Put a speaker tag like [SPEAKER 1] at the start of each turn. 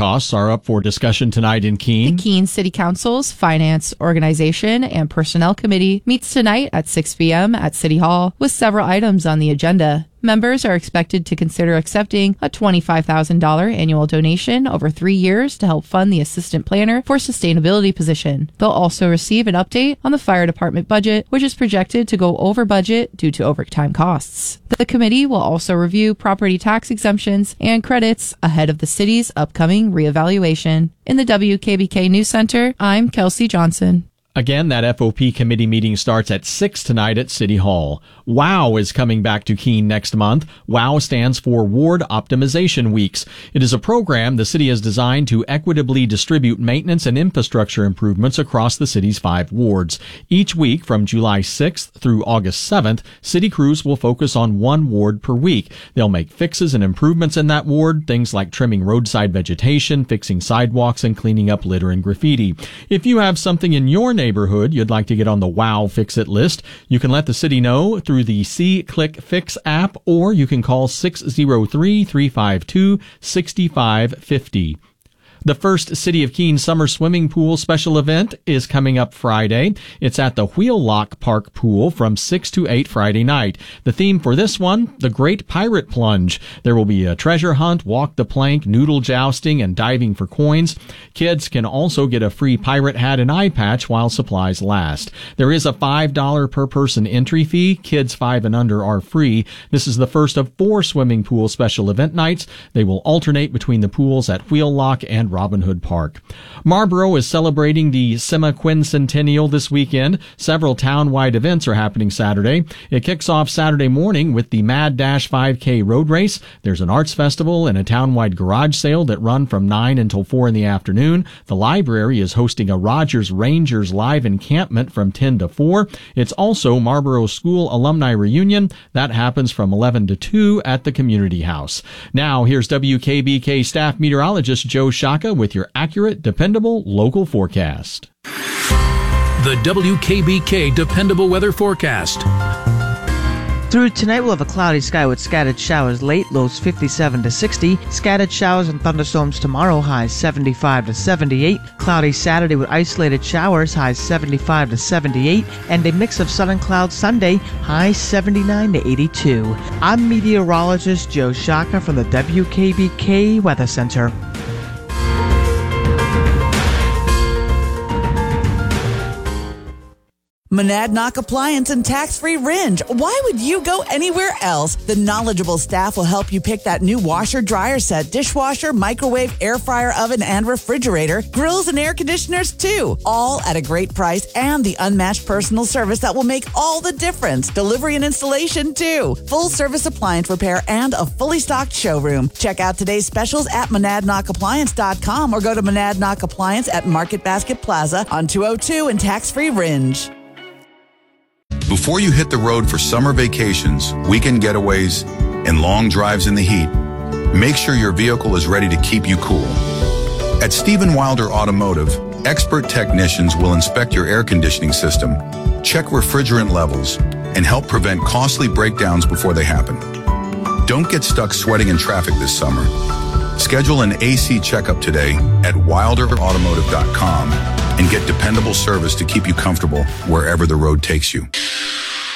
[SPEAKER 1] costs are up for discussion tonight in Keene.
[SPEAKER 2] The Keene City Council's Finance, Organization, and Personnel Committee meets tonight at 6 p.m. at City Hall with several items on the agenda. Members are expected to consider accepting a $25,000 annual donation over 3 years to help fund the assistant planner for sustainability position. They'll also receive an update on the fire department budget, which is projected to go over budget due to overtime costs. The committee will also review property tax exemptions and credits ahead of the city's upcoming reevaluation. In the WKBK News Center, I'm Kelsey Johnson.
[SPEAKER 1] Again, that FOP committee meeting starts at 6 tonight at City Hall. WOW is coming back to Keene next month. WOW stands for Ward Optimization Weeks. It is a program the city has designed to equitably distribute maintenance and infrastructure improvements across the city's 5 wards. Each week from July 6th through August 7th, city crews will focus on one ward per week. They'll make fixes and improvements in that ward, things like trimming roadside vegetation, fixing sidewalks, and cleaning up litter and graffiti. If you have something in your neighborhood you'd like to get on the WOW Fix-It list, you can let the city know through the C-Click Fix app, or you can call 603-352-6550. The first City of Keene Summer Swimming Pool special event is coming up Friday. It's at the Wheel Lock Park Pool from 6 to 8 Friday night. The theme for this one, the Great Pirate Plunge. There will be a treasure hunt, walk the plank, noodle jousting, and diving for coins. Kids can also get a free pirate hat and eye patch while supplies last. There is a $5 per person entry fee. Kids 5 and under are free. This is the first of 4 swimming pool special event nights. They will alternate between the pools at Wheel Lock and Robin Hood Park. Marlboro is celebrating the semi-quincentennial this weekend. Several town-wide events are happening Saturday. It kicks off Saturday morning with the Mad Dash 5K road race. There's an arts festival and a town-wide garage sale that run from 9 until 4 in the afternoon. The library is hosting a Rogers Rangers live encampment from 10 to 4. It's also Marlboro School Alumni Reunion. That happens from 11 to 2 at the Community House. Now, here's WKBK staff meteorologist Joe Shaka with your accurate, dependable local forecast.
[SPEAKER 3] The WKBK Dependable Weather Forecast.
[SPEAKER 4] Through tonight, we'll have a cloudy sky with scattered showers late, lows 57 to 60. Scattered showers and thunderstorms tomorrow, highs 75 to 78. Cloudy Saturday with isolated showers, highs 75 to 78. And a mix of sun and clouds Sunday, highs 79 to 82. I'm meteorologist Joe Shaka from the WKBK Weather Center.
[SPEAKER 5] Monadnock Appliance and Tax-Free Ringe. Why would you go anywhere else? The knowledgeable staff will help you pick that new washer, dryer set, dishwasher, microwave, air fryer, oven, and refrigerator, grills and air conditioners too. All at a great price and the unmatched personal service that will make all the difference. Delivery and installation too. Full service appliance repair and a fully stocked showroom. Check out today's specials at monadnockappliance.com or go to Monadnock Appliance at Market Basket Plaza on 202 and Tax-Free Ringe.
[SPEAKER 6] Before you hit the road for summer vacations, weekend getaways, and long drives in the heat, make sure your vehicle is ready to keep you cool. At Stephen Wilder Automotive, expert technicians will inspect your air conditioning system, check refrigerant levels, and help prevent costly breakdowns before they happen. Don't get stuck sweating in traffic this summer. Schedule an AC checkup today at wilderautomotive.com and get dependable service to keep you comfortable wherever the road takes you.